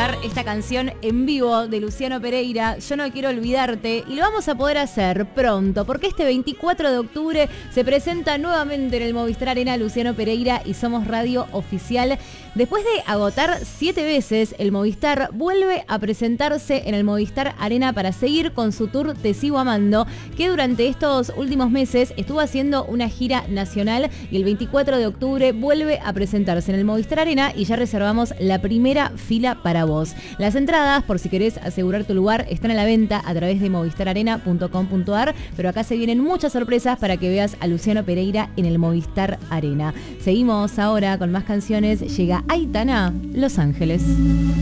recordar esta canción en vivo de Luciano Pereira, Yo no quiero olvidarte, y lo vamos a poder hacer pronto, porque este 24 de octubre se presenta nuevamente en el Movistar Arena Luciano Pereira y Somos Radio Oficial. Después de agotar 7 veces, el Movistar vuelve a presentarse en el Movistar Arena para seguir con su tour Te Sigo Amando, que durante estos últimos meses estuvo haciendo una gira nacional y el 24 de octubre vuelve a presentarse en el Movistar Arena y ya reservamos la primera fila para vos. Las entradas, por si querés asegurar tu lugar, están a la venta a través de movistararena.com.ar, pero acá se vienen muchas sorpresas para que veas a Luciano Pereira en el Movistar Arena. Seguimos ahora con más canciones. Llega Aitana, Los Ángeles.